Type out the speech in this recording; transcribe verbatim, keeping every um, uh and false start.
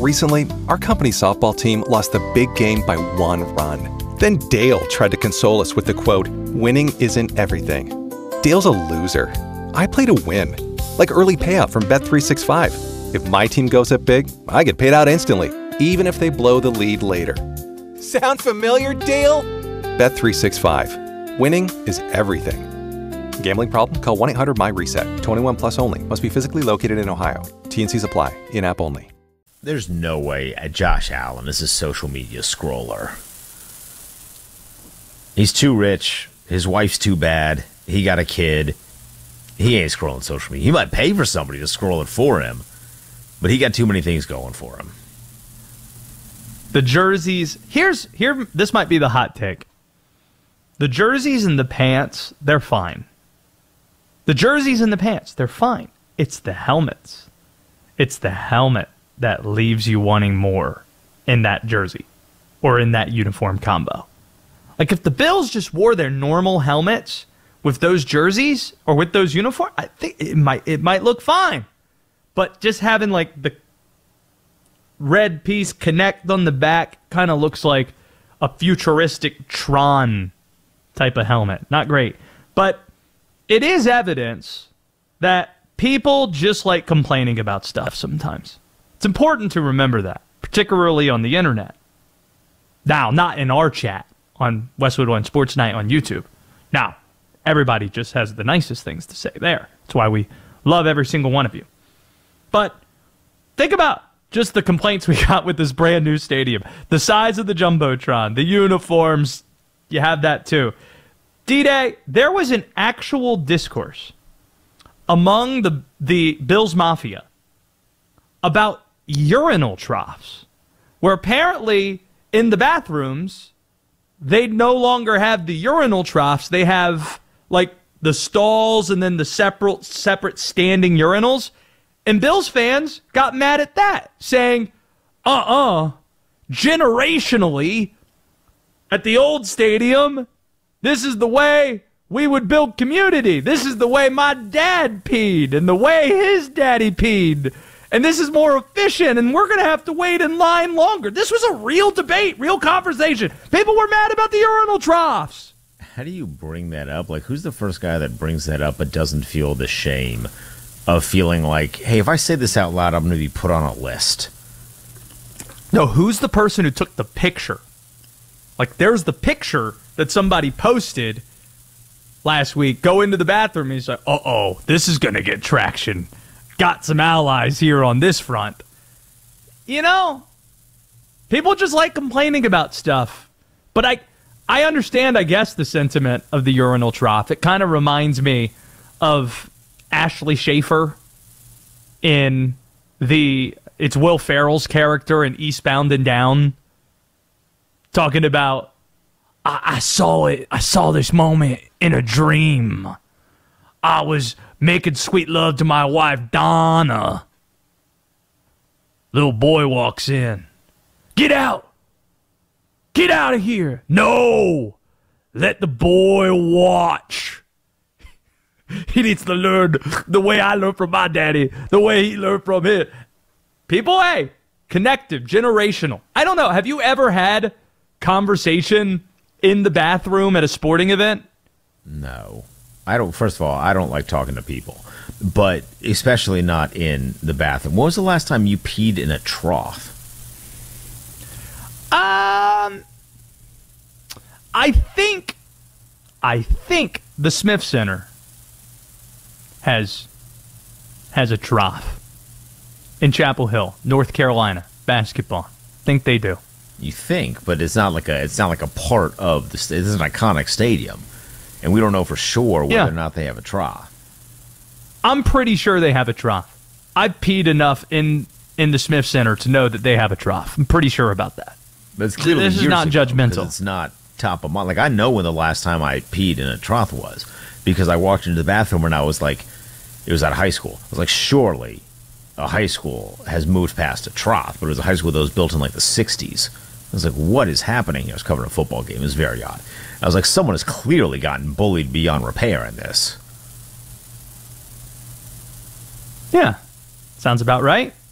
Recently, our company's softball team lost the big game by one run. Then Dale tried to console us with the quote, "Winning isn't everything." Dale's a loser. I play to win. Like early payout from Bet three sixty-five. If my team goes up big, I get paid out instantly, even if they blow the lead later. Sound familiar, Dale? Bet three sixty-five. Winning is everything. Gambling problem? Call one eight hundred M Y reset. twenty-one plus only. Must be physically located in Ohio. T and Cs apply. In-app only. There's no way Josh Allen is a social media scroller. He's too rich. His wife's too bad. He got a kid. He ain't scrolling social media. He might pay for somebody to scroll it for him, but he got too many things going for him. The jerseys, here's here this might be the hot take. The jerseys and the pants, they're fine. The jerseys and the pants, they're fine. It's the helmets. It's the helmet that leaves you wanting more in that jersey or in that uniform combo. Like if the Bills just wore their normal helmets with those jerseys or with those uniforms, I think it might it might look fine. But just having like the red piece connect on the back kind of looks like a futuristic Tron type of helmet. Not great. But it is evidence that people just like complaining about stuff sometimes. It's important to remember that, particularly on the internet. Now, not in our chat on Westwood One Sports Night on YouTube. Now, everybody just has the nicest things to say there. That's why we love every single one of you. But think about just the complaints we got with this brand new stadium. The size of the Jumbotron, the uniforms, you have that too. D-Day, there was an actual discourse among the, the Bills Mafia about urinal troughs, where apparently in the bathrooms, they no longer have the urinal troughs. They have like the stalls and then the separate, separate standing urinals. And Bills fans got mad at that, saying, uh-uh, generationally, at the old stadium, this is the way we would build community. This is the way my dad peed and the way his daddy peed. And this is more efficient, and we're going to have to wait in line longer. This was a real debate, real conversation. People were mad about the urinal troughs. How do you bring that up? Like, who's the first guy that brings that up but doesn't feel the shame of feeling like, hey, if I say this out loud, I'm going to be put on a list? No, who's the person who took the picture? Like, there's the picture that somebody posted last week. Go into the bathroom, and he's like, uh-oh, this is going to get traction. Got some allies here on this front. You know, people just like complaining about stuff. But I, I understand, I guess, the sentiment of the urinal trough. It kind of reminds me of Ashley Schaefer in the, it's Will Ferrell's character in Eastbound and Down, talking about, I, I saw it, I saw this moment in a dream. I was making sweet love to my wife, Donna. Little boy walks in. Get out! Get out of here! No! Let the boy watch. He needs to learn the way I learned from my daddy, the way he learned from his. People, hey, connective, generational. I don't know. Have you ever had conversation in the bathroom at a sporting event? No. I don't, first of all, I don't like talking to people, but especially not in the bathroom. When was the last time you peed in a trough? Um, I think, I think the Smith Center has, has a trough in Chapel Hill, North Carolina, basketball. Think they do. You think, but it's not like a, it's not like a part of the, this is an iconic stadium. And we don't know for sure whether yeah. or not they have a trough. I'm pretty sure they have a trough. I've peed enough in, in the Smith Center to know that they have a trough. I'm pretty sure about that. But it's clearly this is not ago, judgmental. It's not top of mind. Like, I know when the last time I peed in a trough was, because I walked into the bathroom and I was like, it was at high school. I was like, surely a high school has moved past a trough, but it was a high school that was built in like the sixties. I was like, what is happening? I was covering a football game. It was very odd. I was like, someone has clearly gotten bullied beyond repair in this. Yeah. Sounds about right.